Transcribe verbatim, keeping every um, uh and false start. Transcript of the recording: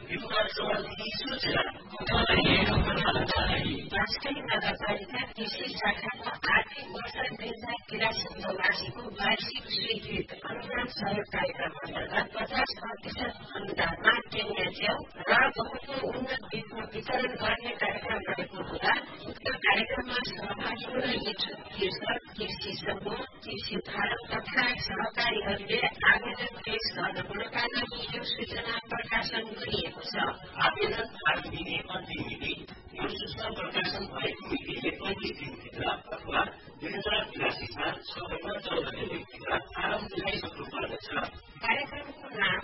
राष्ट्रिय नगरपालिका कृषि शाखाको आर्थिक वर्ष दुई हजार तिरासी चौरासीको वार्षिक स्वीकृत अनुदान सहयोग कार्यक्रम अन्तर्गत पचास प्रतिशत अनुदानमा टेङ्गा च्याउ र गहुँको उन्नत बिउको वितरण गर्ने कार्यक्रम रहेको हुँदा उक्त कार्यक्रममा सहभागी हुन इच्छुक कृषक, कृषि समूह, कृषि उत्पादक तथा सहकारीहरूले आवेदन पेश गर्न हुनका लागि यो सूचना प्रकाशन गरिएको छ। आवेदन आज दिने